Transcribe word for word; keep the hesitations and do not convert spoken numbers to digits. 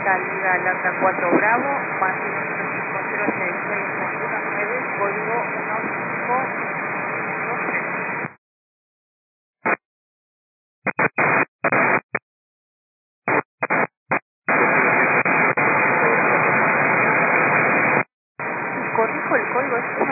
salida Atlanta cuatro Bravo, Martín cinco cero seis seis uno nueve, código uno cinco dos tres. Corrijo el código, es